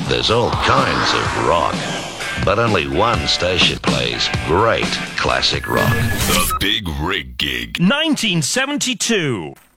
There's all kinds of rock, but only one station plays great classic rock. The Big Rig Gig. 1972.